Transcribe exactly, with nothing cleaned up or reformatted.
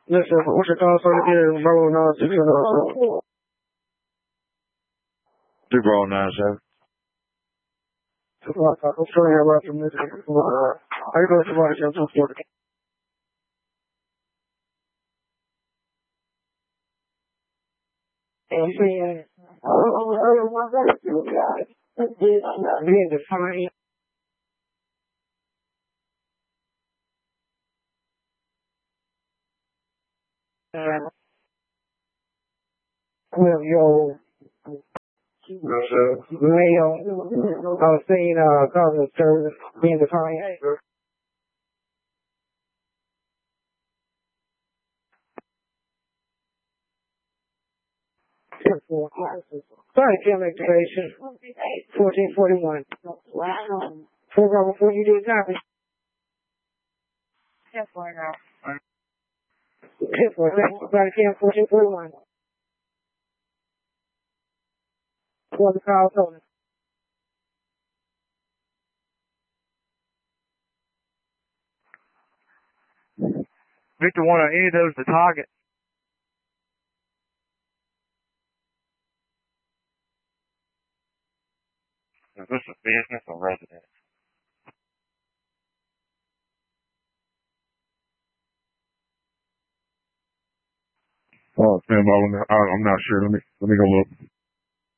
Listen, what's your call for the kid? Bro, no, six seven. Zero nine seven. I'm trying to have about some music. I go to somebody else to support it. And saying, oh, oh, my God, you guys. Being defined. Well, yo, male, I was saying, uh, causing service, being defined. Sorry, Kim activation. fourteen forty-one. Four hour before you do copy. Ten for now. Ten for Sorry, Kim, fourteen forty-one. For the call total. Victor one, are any of those the target? Is this a business or residence? Oh, Sam, I'm not sure. Let me let me go look.